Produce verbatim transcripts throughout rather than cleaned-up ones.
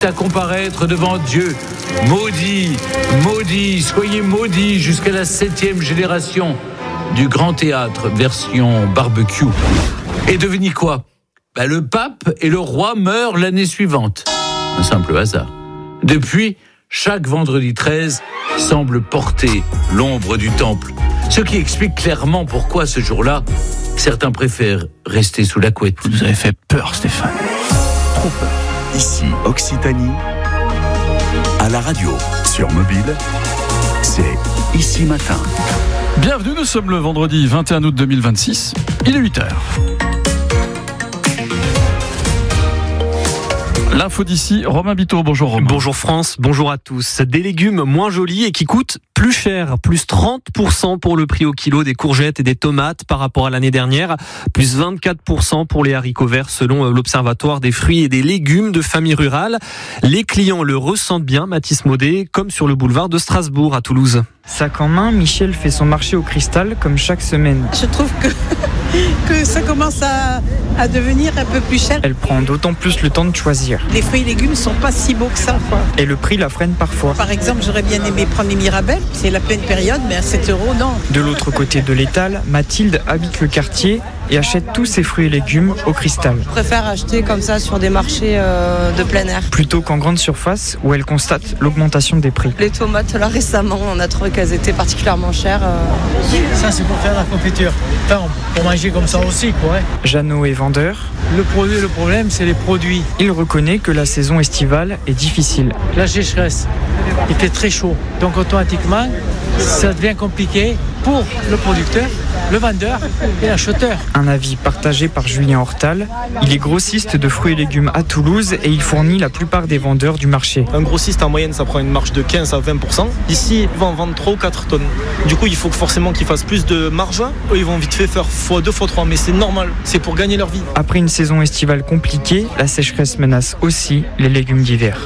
à comparaître devant Dieu. Maudit, maudit, soyez maudits jusqu'à la septième génération du Grand Théâtre, version barbecue. Et devinez quoi ? Bah, le pape et le roi meurent l'année suivante. Un simple hasard. Depuis, chaque vendredi treize semble porter l'ombre du temple. Ce qui explique clairement pourquoi ce jour-là, certains préfèrent rester sous la couette. Vous nous avez fait peur, Stéphane. Trop peur. Ici Occitanie, à la radio, sur mobile, c'est Ici Matin. Bienvenue, nous sommes le vendredi vingt et un août deux mille vingt-six, il est huit heures. L'info d'ici, Romain Biteau, bonjour Romain. Bonjour France, bonjour à tous. Des légumes moins jolis et qui coûtent plus cher, plus trente pour cent pour le prix au kilo des courgettes et des tomates par rapport à l'année dernière, plus vingt-quatre pour cent pour les haricots verts selon l'Observatoire des fruits et des légumes de famille rurale. Les clients le ressentent bien, Mathis Maudet, comme sur le boulevard de Strasbourg à Toulouse. Sac en main, Michel fait son marché au cristal comme chaque semaine. Je trouve que, que ça commence à, à devenir un peu plus cher. Elle prend d'autant plus le temps de choisir. Les fruits et légumes sont pas si beaux que ça, quoi. Et le prix la freine parfois. Par exemple, j'aurais bien aimé prendre les Mirabelles. C'est la pleine période, mais à sept euros, non. De l'autre côté de l'étal, Mathilde habite le quartier et achète tous ses fruits et légumes au cristal. Je préfère acheter comme ça sur des marchés euh, de plein air. Plutôt qu'en grande surface où elle constate l'augmentation des prix. Les tomates, là récemment, on a trouvé qu'elles étaient particulièrement chères. Euh... Ça, c'est pour faire la confiture. Enfin, pour manger comme ça aussi, quoi. Jeannot est vendeur. Le produit, le problème, c'est les produits. Il reconnaît que la saison estivale est difficile. La sécheresse, il fait très chaud. Donc automatiquement, ça devient compliqué pour le producteur, le vendeur et l'acheteur. Un avis partagé par Julien Hortal. Il est grossiste de fruits et légumes à Toulouse et il fournit la plupart des vendeurs du marché. Un grossiste en moyenne, ça prend une marge de quinze à vingt pour cent. Ici, ils vont en vendre trois ou quatre tonnes. Du coup, il faut forcément qu'ils fassent plus de marge. Eux, ils vont vite fait faire fois deux, fois trois, mais c'est normal. C'est pour gagner leur vie. Après une saison estivale compliquée, la sécheresse menace aussi les légumes d'hiver.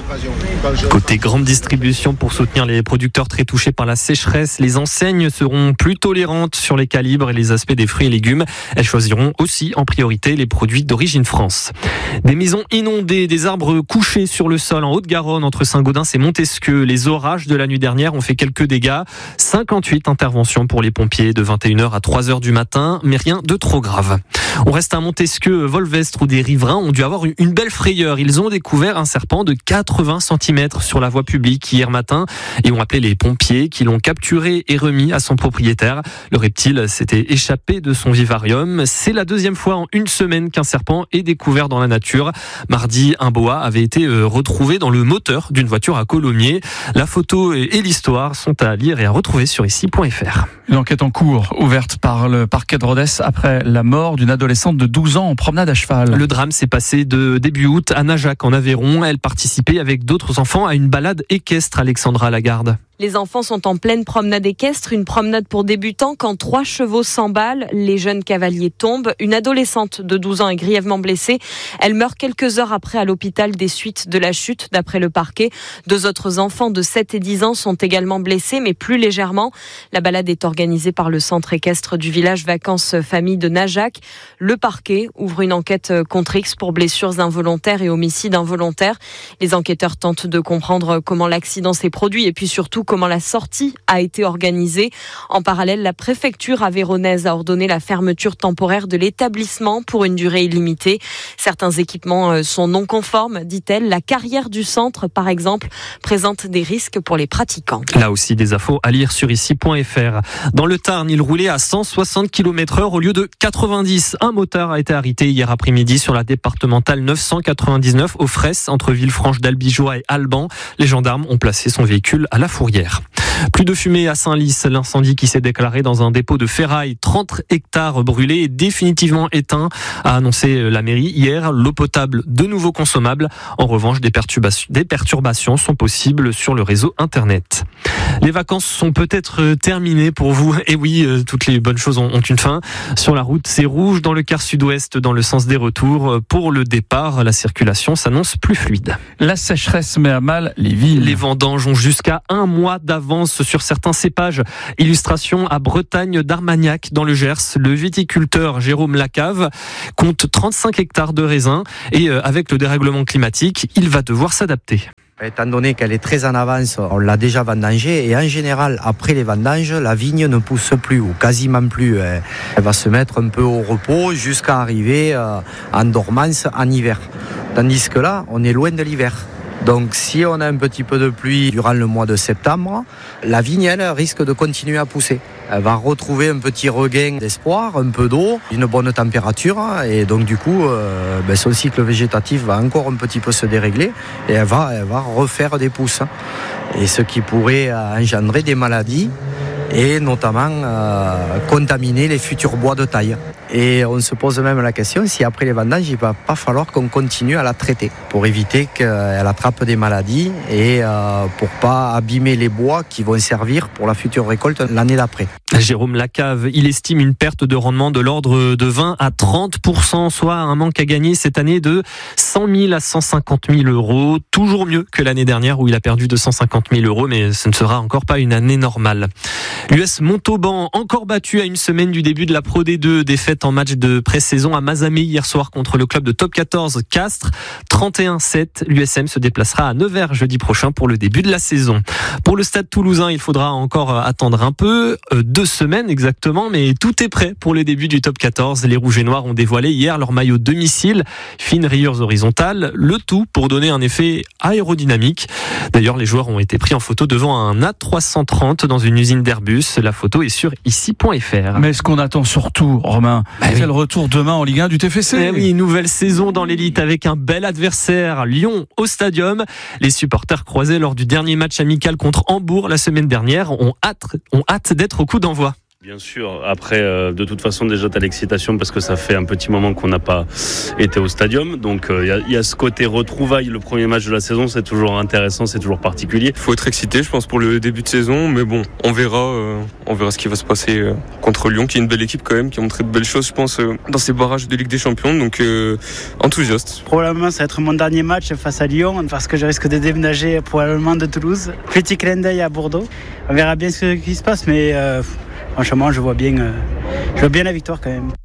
Côté grande distribution, pour soutenir les producteurs très touchés par la sécheresse, les enseignes seront plus tolérantes sur les calibres et les aspects des fruits et légumes. Elles choisiront aussi en priorité les produits d'origine France. Des maisons inondées, des arbres couchés sur le sol en Haute-Garonne entre Saint-Gaudens et Montesquieu. Les orages de la nuit dernière ont fait quelques dégâts. cinquante-huit interventions pour les pompiers de vingt et une heures à trois heures du matin, mais rien de trop grave. On reste à Montesquieu, Volvestre, où des riverains ont dû avoir une belle frayeur. Ils ont découvert un serpent de quatre-vingts centimètres sur la voie publique hier matin et ont appelé les pompiers qui l'ont capturé et remis à son propriétaire. Le reptile s'était échappé de son vivarium. C'est la deuxième fois en une semaine qu'un serpent est découvert dans la nature. Mardi, un boa avait été retrouvé dans le moteur d'une voiture à Colomiers. La photo et l'histoire sont à lire et à retrouver sur ici point f r. Une enquête en cours ouverte par le parquet de Rodez après la mort d'une adolescente de douze ans en promenade à cheval. Le drame s'est passé de début août à Najac en Aveyron. Elle participait avec d'autres enfants à une balade équestre, Alexandra Lagarde. Les enfants sont en pleine promenade équestre, une promenade pour débutants quand trois chevaux s'emballent, les jeunes cavaliers tombent. Une adolescente de douze ans est grièvement blessée. Elle meurt quelques heures après à l'hôpital des suites de la chute, d'après le parquet. Deux autres enfants de sept et dix ans sont également blessés, mais plus légèrement. La balade est organisée par le centre équestre du village Vacances Famille de Najac. Le parquet ouvre une enquête contre X pour blessures involontaires et homicide involontaire. Les enquêteurs tentent de comprendre comment l'accident s'est produit et puis surtout comment la sortie a été organisée. En parallèle, la préfecture aveyronnaise a ordonné la fermeture temporaire de l'établissement pour une durée illimitée. Certains équipements sont non conformes, dit-elle. La carrière du centre, par exemple, présente des risques pour les pratiquants. Là aussi, des infos à lire sur ici point f r. Dans le Tarn, il roulait à cent soixante kilomètres heure au lieu de quatre-vingt-dix. Un motard a été arrêté hier après-midi sur la départementale neuf cent quatre-vingt-dix-neuf aux Fresses, entre Villefranche-d'Albigeois et Alban. Les gendarmes ont placé son véhicule à la fourrière. Plus de fumée à Saint-Lys. L'incendie qui s'est déclaré dans un dépôt de ferraille, trente hectares brûlés, est définitivement éteint, a annoncé la mairie hier. L'eau potable de nouveau consommable. En revanche, des perturbations, des perturbations sont possibles sur le réseau Internet. Les vacances sont peut-être terminées pour vous. Et oui, toutes les bonnes choses ont une fin. Sur la route, c'est rouge dans le quart sud-ouest dans le sens des retours. Pour le départ, la circulation s'annonce plus fluide. La sécheresse met à mal les villes. Les vendanges ont jusqu'à un mois d'avance sur certains cépages. Illustration à Bretagne d'Armagnac dans le Gers. Le viticulteur Jérôme Lacave compte trente-cinq hectares de raisins et avec le dérèglement climatique, il va devoir s'adapter. Étant donné qu'elle est très en avance, on l'a déjà vendangée et en général, après les vendanges, la vigne ne pousse plus ou quasiment plus. Elle va se mettre un peu au repos jusqu'à arriver en dormance en hiver. Tandis que là, on est loin de l'hiver. Donc si on a un petit peu de pluie durant le mois de septembre, la vigne, elle, risque de continuer à pousser. Elle va retrouver un petit regain d'espoir, un peu d'eau, une bonne température et donc du coup, euh, ben, son cycle végétatif va encore un petit peu se dérégler et elle va, elle va refaire des pousses. Et ce qui pourrait engendrer des maladies et notamment euh, contaminer les futurs bois de taille. Et on se pose même la question si après les vendanges, il ne va pas falloir qu'on continue à la traiter pour éviter qu'elle attrape des maladies et euh, pour ne pas abîmer les bois qui vont servir pour la future récolte l'année d'après. Jérôme Lacave, il estime une perte de rendement de l'ordre de vingt à trente pour cent, soit un manque à gagner cette année de cent mille à cent cinquante mille euros. Toujours mieux que l'année dernière où il a perdu deux cent cinquante mille euros, mais ce ne sera encore pas une année normale. L'U S Montauban, encore battu à une semaine du début de la Pro D deux, défaite en match de pré-saison à Mazamet hier soir contre le club de top quatorze Castres. trente et un sept, l'U S M se déplacera à Nevers jeudi prochain pour le début de la saison. Pour le Stade Toulousain, il faudra encore attendre un peu, euh, deux semaines exactement, mais tout est prêt pour les débuts du top quatorze. Les Rouges et Noirs ont dévoilé hier leur maillot domicile, fines rayures horizontales, le tout pour donner un effet aérodynamique. D'ailleurs, les joueurs ont été pris en photo devant un A trois cent trente dans une usine d'Airbus. La photo est sur ici point f r. Mais ce qu'on attend surtout, Romain, bah c'est oui. le retour demain en Ligue un du T F C. Eh oui, nouvelle saison dans l'élite avec un bel adversaire, Lyon au Stadium. Les supporters croisés lors du dernier match amical contre Hambourg la semaine dernière ont hâte, ont hâte d'être au coup d'envoi. Bien sûr, après euh, de toute façon déjà t'as l'excitation parce que ça fait un petit moment qu'on n'a pas été au Stadium, donc il euh, y, y a ce côté retrouvaille. Le premier match de la saison, c'est toujours intéressant, c'est toujours particulier. Il faut être excité je pense pour le début de saison, mais bon on verra euh, on verra ce qui va se passer euh, contre Lyon, qui est une belle équipe quand même, qui a montré de belles choses je pense euh, dans ces barrages de Ligue des Champions, donc euh, enthousiaste. Probablement ça va être mon dernier match face à Lyon parce que je risque de déménager probablement de Toulouse. Petit clin d'œil à Bordeaux, on verra bien ce qui se passe, mais euh, franchement, je vois bien, euh, je vois bien la victoire quand même.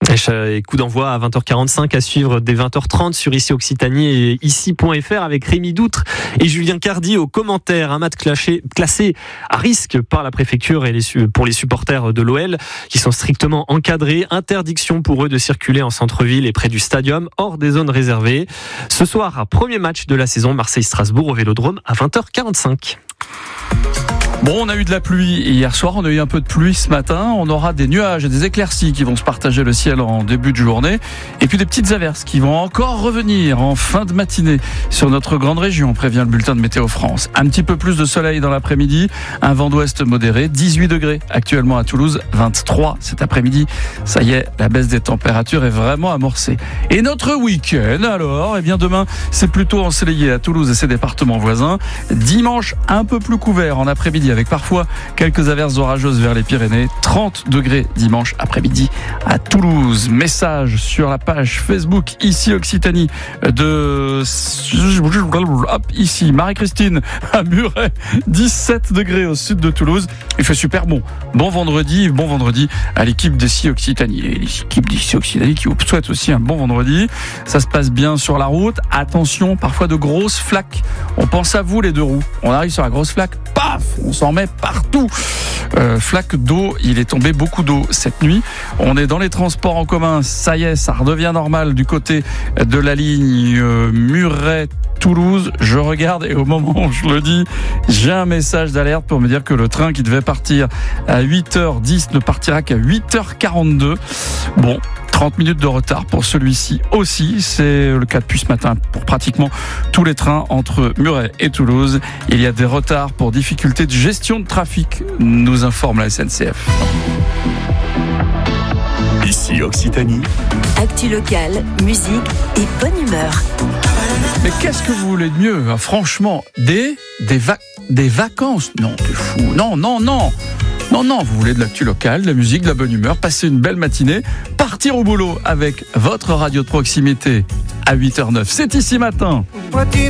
Et coup d'envoi à vingt heures quarante-cinq à suivre dès vingt heures trente sur Ici Occitanie et ici point f r avec Rémi Doutre et Julien Cardi aux commentaires. Un match classé, classé à risque par la préfecture et les, pour les supporters de l'O L qui sont strictement encadrés. Interdiction pour eux de circuler en centre-ville et près du stadium, hors des zones réservées. Ce soir, premier match de la saison, Marseille-Strasbourg au Vélodrome à vingt heures quarante-cinq. Bon, on a eu de la pluie hier soir, on a eu un peu de pluie ce matin. On aura des nuages et des éclaircies qui vont se partager le ciel en début de journée. Et puis des petites averses qui vont encore revenir en fin de matinée sur notre grande région, prévient le bulletin de Météo France. Un petit peu plus de soleil dans l'après-midi, un vent d'ouest modéré, dix-huit degrés actuellement à Toulouse, vingt-trois cet après-midi. Ça y est, la baisse des températures est vraiment amorcée. Et notre week-end alors, eh bien demain, c'est plutôt ensoleillé à Toulouse et ses départements voisins. Dimanche, un peu plus couvert en après-midi avec parfois quelques averses orageuses vers les Pyrénées. trente degrés dimanche après-midi à Toulouse. Message sur la page Facebook Ici Occitanie de hop, ici Marie-Christine à Muret, dix-sept degrés au sud de Toulouse. Il fait super bon. Bon vendredi, bon vendredi à l'équipe d'Ici Occitanie. Et l'équipe d'Ici Occitanie qui vous souhaite aussi un bon vendredi. Ça se passe bien sur la route. Attention, parfois de grosses flaques. On pense à vous les deux roues. On arrive sur la grosse flaque, paf, on s'en met partout. Euh, flaque d'eau, il est tombé beaucoup d'eau cette nuit. On est dans les transports en commun, ça y est, ça redevient normal du côté de la ligne euh, Muret-Toulouse. Je regarde et au moment où je le dis, j'ai un message d'alerte pour me dire que le train qui devait partir à huit heures dix ne partira qu'à huit heures quarante-deux. Bon, trente minutes de retard pour celui-ci aussi. C'est le cas depuis ce matin pour pratiquement tous les trains entre Muret et Toulouse. Il y a des retards pour difficultés de gestion de trafic, nous informe la S N C F. Ici Occitanie. Actu locale, musique et bonne humeur. Mais qu'est-ce que vous voulez de mieux, hein, franchement, des, des vacances. des vacances. Non, t'es fou. Non, non, non. Non, non, vous voulez de l'actu locale, de la musique, de la bonne humeur, passer une belle matinée, partir au boulot avec votre radio de proximité à huit heures zéro neuf. C'est Ici Matin.